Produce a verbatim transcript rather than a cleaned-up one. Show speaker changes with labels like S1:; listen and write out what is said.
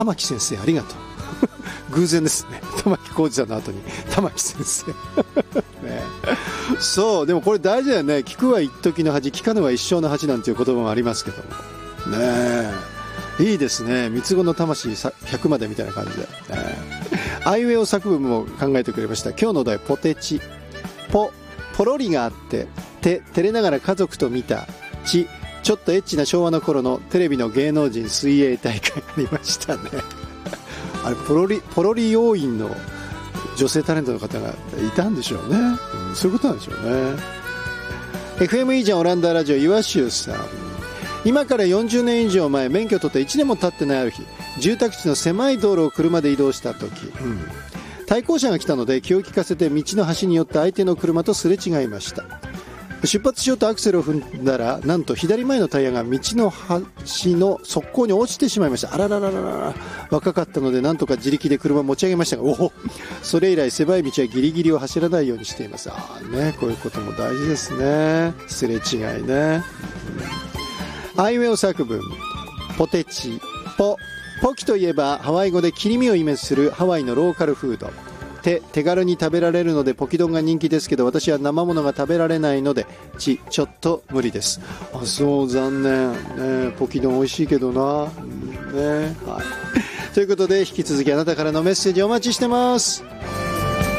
S1: 玉木先生ありがとう偶然ですね、玉置浩二さんの後に玉木先生ね、そうでもこれ大事だよね。聞くは一時の恥、聞かぬは一生の恥なんていう言葉もありますけどもね。えいいですね、三つ子の魂ひゃくまでみたいな感じで、ね、アイウェイオ作文も考えてくれました。今日のお題ポテチ。ポポロリがあってて照れながら家族と見た。チちょっとエッチな昭和の頃のテレビの芸能人水泳大会ありましたねあれポロリポロリ要員の女性タレントの方がいたんでしょうね、うん、そういうことなんでしょうね。 エフエム イージャンオランダラジオ岩州さん、今からよんじゅうねん以上前、免許取っていちねんも経ってないある日、住宅地の狭い道路を車で移動した時、うん、対向車が来たので気を利かせて道の端に寄って相手の車とすれ違いました。出発しようとアクセルを踏んだら、なんと左前のタイヤが道の端の側溝に落ちてしまいました。あららららら。若かったのでなんとか自力で車を持ち上げましたが、おお、それ以来狭い道はギリギリを走らないようにしています。ああね、こういうことも大事ですね。すれ違いね。アイウェイオ作文、ポテチ。ポポキといえばハワイ語で切り身をイメージするハワイのローカルフード。手手軽に食べられるのでポキ丼が人気ですけど、私は生ものが食べられないのでちちょっと無理です。あ、そう、残念、ね、ポキ丼美味しいけどな、うんね、はい、ということで引き続きあなたからのメッセージお待ちしてます。